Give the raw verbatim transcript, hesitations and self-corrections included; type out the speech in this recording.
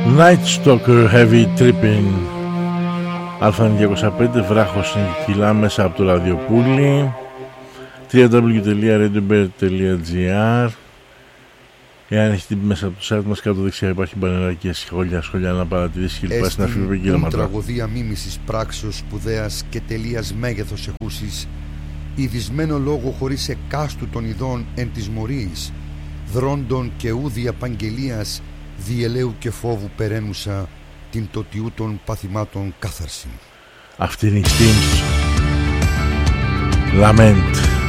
Night Stalker Heavy Tripping Α εννιακόσια πέντε, βράχος κιλά μέσα από το ραδιοπούλι. double-u double-u double-u τελεία radiobird τελεία gr. Εάν έχετε μέσα από το site μας, κάτω δεξιά υπάρχει μπανεράκι, σχόλια, σχόλια να παρατηρήσει και λοιπά. Στην αφήβη γύρματα. Τραγωδία μίμησης πράξεως σπουδαίας και τελείας μέγεθος εχούσης, ειδισμένο λόγο χωρίς εκάστου των ειδών εν της μορίης, δρόντων και ούδη απαγγελίας, διελαίου και φόβου περαίνουσα, την τοτιού των παθημάτων κάθαρση. Αυτή είναι η Steams Lament.